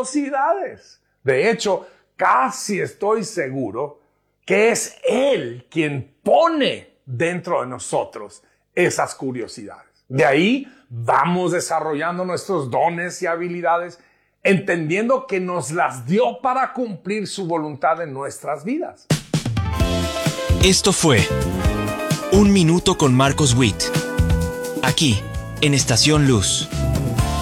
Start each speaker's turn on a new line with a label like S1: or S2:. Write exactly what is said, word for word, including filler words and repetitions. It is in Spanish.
S1: curiosidades. De hecho, casi estoy seguro que es Él quien pone dentro de nosotros esas curiosidades. De ahí vamos desarrollando nuestros dones y habilidades, entendiendo que nos las dio para cumplir su voluntad en nuestras vidas.
S2: Esto fue Un Minuto con Marcos Witt, aquí en Estación Luz.